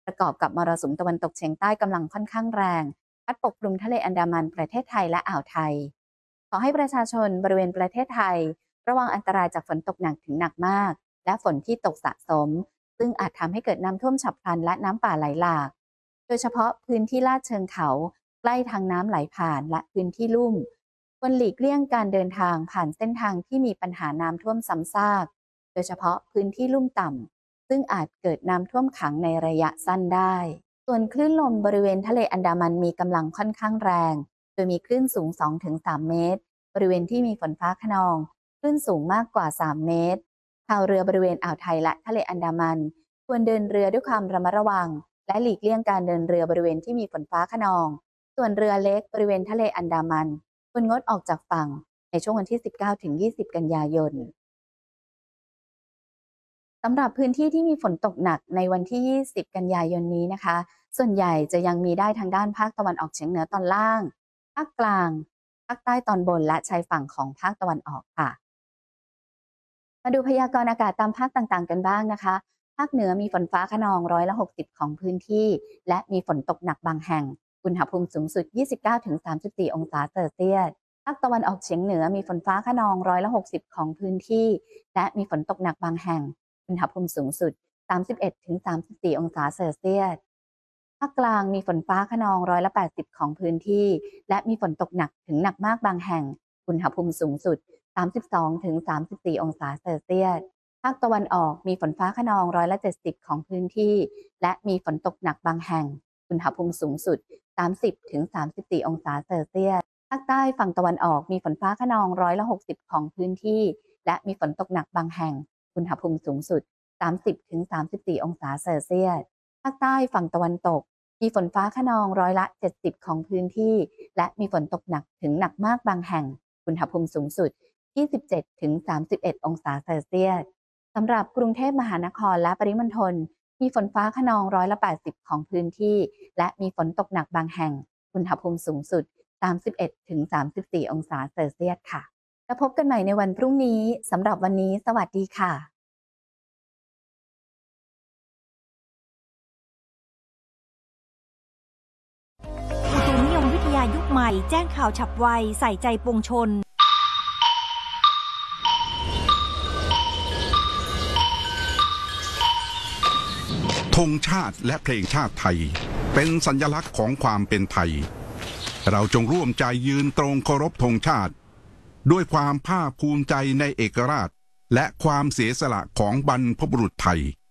ประกอบกับมรสุมตะวันตกเฉียงใต้กำลังค่อนข้างแรงพัดปกคลุมทะเลอันดามันประเทศไทยและอ่าวไทยขอให้ประชาชนบริเวณประเทศไทยระวังอันตรายจากฝนตกหนักถึงหนักมากและฝนที่ตกสะสมซึ่งอาจทำให้เกิดน้ำท่วมฉับพลันและน้ำป่าไหลหลากโดยเฉพาะพื้นที่ลาดเชิงเขาใกล้ทางน้ำไหลผ่านและพื้นที่ลุ่มควรหลีกเลี่ยงการเดินทางผ่านเส้นทางที่มีปัญหาน้ำท่วมซ้ำซากโดยเฉพาะพื้นที่ลุ่มต่ำซึ่งอาจเกิดน้ำท่วมขังในระยะสั้นได้ส่วนคลื่นลมบริเวณทะเลอันดามันมีกำลังค่อนข้างแรงโดยมีคลื่นสูง 2-3 เมตรบริเวณที่มีฝนฟ้าคะนองคลื่นสูงมากกว่า 3 เมตรชาวเรือบริเวณอ่าวไทยและทะเลอันดามันควรเดินเรือด้วยความระมัดระวังและหลีกเลี่ยงการเดินเรือบริเวณที่มีฝนฟ้าคะนองส่วนเรือเล็กบริเวณทะเลอันดามันควรงดออกจากฝั่งในช่วงวันที่ 19-20 กันยายนสำหรับพื้นที่ที่มีฝนตกหนักในวันที่ 20 กันยายนนี้นะคะส่วนใหญ่จะยังมีได้ทางด้านภาคตะวันออกเฉียงเหนือตอนล่างภาคกลางภาคใต้ตอนบนและชายฝั่งของภาคตะวันออกค่ะมาดูพยากรณ์อากาศตามภาคต่างๆกันบ้างนะคะภาคเหนือมีฝนฟ้าคะนอง60%ของพื้นที่และมีฝนตกหนักบางแห่งอุณหภูมิสูงสุด 29-34 องศาเซลเซียสภาคตะวันออกเฉียงเหนือมีฝนฟ้าคะนอง60%ของพื้นที่และมีฝนตกหนักบางแห่งอุณหภูมิสูงสุด 31-34 องศาเซลเซียสภาคกลางมีฝนฟ้าคะนอง80%ของพื้นที่และมีฝนตกหนักถึงหนักมากบางแห่งอุณหภูมิสูงสุด 32-34 องศาเซลเซียสภาคตะวันออกมีฝนฟ้าคะนอง70%ของพื้นที่และมีฝนตกหนักบางแห่งอุณหภูมิสูงสุด 30-34 องศาเซลเซียสภาคใต้ฝั่งตะวันออกมีฝนฟ้าคะนอง60%ของพื้นที่และมีฝนตกหนักบางแห่งอุณหภูมิสูงสุด 30-34 องศาเซลเซียสภาคใต้ฝั่งตะวันตกมีฝนฟ้าคะนอง70%ของพื้นที่และมีฝนตกหนักถึงหนักมากบางแห่งอุณหภูมิสูงสุด 27-31 องศาเซลเซียสสำหรับกรุงเทพมหานครและปริมณฑลมีฝนฟ้าคะนอง80%ของพื้นที่และมีฝนตกหนักบางแห่งอุณหภูมิสูงสุด 31-34 องศาเซลเซียสค่ะแล้วพบกันใหม่ในวันพรุ่งนี้สำหรับวันนี้สวัสดีค่ะอุตุนิยมวิทยายุคใหม่แจ้งข่าวฉับไวใส่ใจปวงชนธงชาติและเพลงชาติไทยเป็นสัญลักษณ์ของความเป็นไทยเราจงร่วมใจยืนตรงเคารพธงชาติด้วยความภาคภูมิใจในเอกราชและความเสียสละของบรรพบุรุษไทย